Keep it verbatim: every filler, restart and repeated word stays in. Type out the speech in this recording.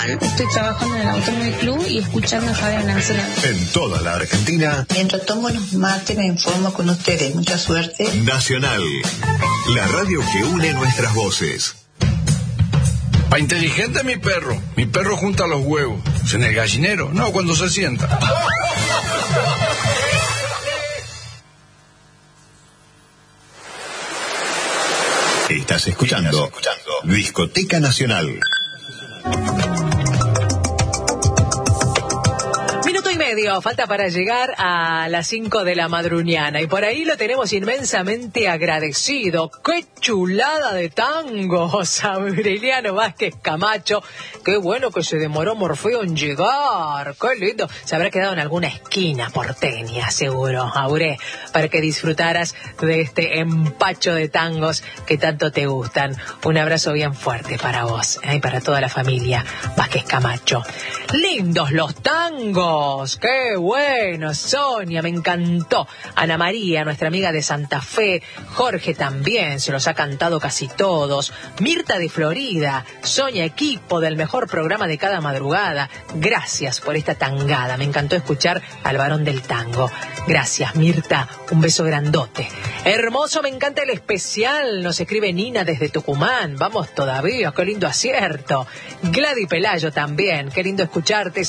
Estoy trabajando en el Automóvil Club y escuchando Radio Nacional. En toda la Argentina. Mientras tomo los mates me informo con ustedes. Mucha suerte. Nacional, la radio que une nuestras voces. Pa' inteligente mi perro. Mi perro junta los huevos. En el gallinero, no cuando se sienta. Estás escuchando, Estás escuchando Discoteca Nacional. Medio, falta para llegar a las cinco de la madruñana y por ahí lo tenemos inmensamente agradecido. ¡Qué chulada de tangos! Aureliano Vázquez Camacho. ¡Qué bueno que se demoró Morfeo en llegar! ¡Qué lindo! Se habrá quedado en alguna esquina porteña, seguro, Aure, para que disfrutaras de este empacho de tangos que tanto te gustan. Un abrazo bien fuerte para vos, ¿eh? Y para toda la familia Vázquez Camacho. ¡Lindos los tangos! ¡Qué bueno! Sonia, me encantó. Ana María, nuestra amiga de Santa Fe. Jorge también, se los ha cantado casi todos. Mirta de Florida. Sonia, equipo del mejor programa de cada madrugada. Gracias por esta tangada. Me encantó escuchar al varón del tango. Gracias, Mirta. Un beso grandote. Hermoso, me encanta el especial. Nos escribe Nina desde Tucumán. Vamos todavía, qué lindo acierto. Gladys Pelayo también. Qué lindo escucharte.